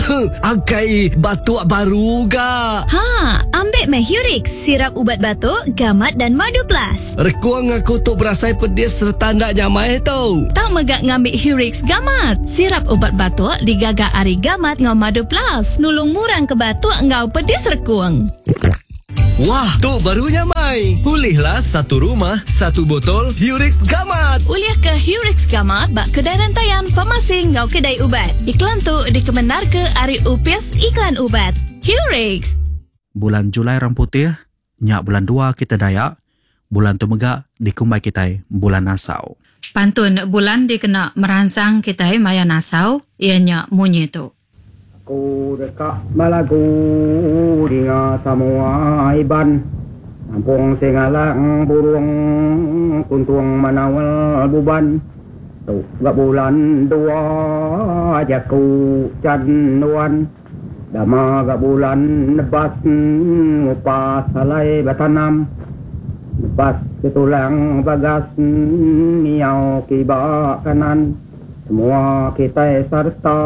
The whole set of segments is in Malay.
Angkai batuk baru ga. Ha, ambil Hurix, sirap ubat batuk, gamat dan madu plus. Rekuang aku tu berasai pedis serta ndak nyamai tau. Tak megak ngambil Hurix gamat. Sirap ubat batuk digagak ari gamat ngau madu plus. Nulung murang ke batuk ngau pedis rekuang. Wah, tu barunya mai. Pulihlah satu rumah, satu botol Hurix Gamat. Uliah ke Hurix Gamat bak kedai rantaian farmasi ngau kedai ubat. Iklan tu dikebenar ke ari UPS iklan ubat. Hurix. Bulan Julai Orang Putih, nyak bulan 2 kita Dayak. Bulan tu megak dikumbai kita bulan Nasau. Pantun bulan dikena merangsang kita maya Nasau, ianya munyi tu. Ku dekat malagu dengan semua iban Ampung singalang burung kuntung manawal buban Tu gak bulan 2 jaku canduan Dama gak bulan nebas ngupas salai batanam Nebas ketulang bagas niau kibak kanan Semua kita serta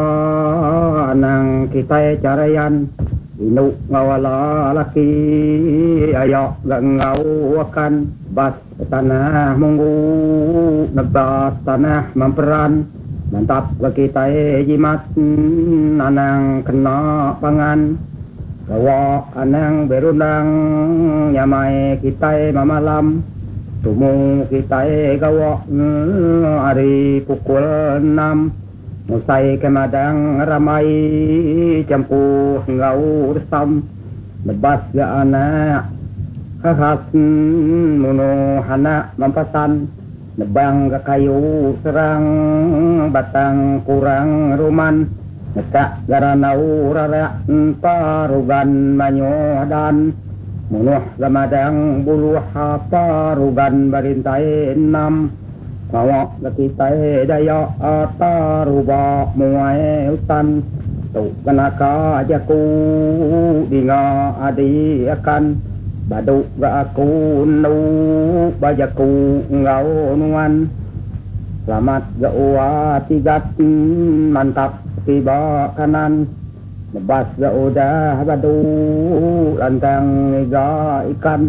nang kita carayan Inuk ngawala laki ayak gak ngawakan Bas tanah munggu nebas tanah memperan Mantap gak kita jimat anang kena pangan Gawa anang berundang nyamai kita mamalam Tumu kita gawa hari pukul 6 Musai ke madang ramai Campuh ngau resam Lebas ke anak Khas munuh anak mampasan Nebang ke kayu serang Batang kurang ruman Nekak garanau rarak parugan manyodan Munuh gamadang buluh apa rugan barintai 6 Mawak lakitai daya atarubak muai hutan Tu kenaka ajaku dinga adi akan Baduk ga aku nu bajaku ngau nuan Selamat ga uwa tigat mantap tiba kanan Nebas ga udah badu lantang iga ikan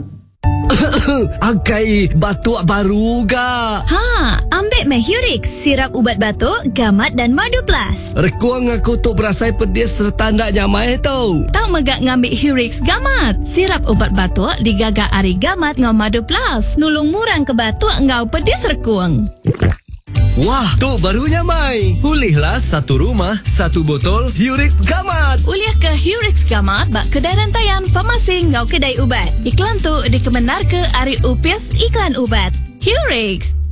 Angkai batuk baru ga. Ha, ambil Hurix, sirap ubat batuk, gamat dan madu plus. Rekuang aku tu berasai pedis serta ndak nyamai tau. Tak megak ngambil Hurix gamat. Sirap ubat batuk digagak ari gamat ngau madu plus. Nulung murang ke batuk ngau pedis rekuang. Wah, tu barunya mai. Pulihlah satu rumah, satu botol Hurix Gamat. Uliah ke Hurix Gamat bak kedai rantaian farmasi ngau kedai ubat. Iklan tu dikebenar ke ari UPS iklan ubat. Hurix.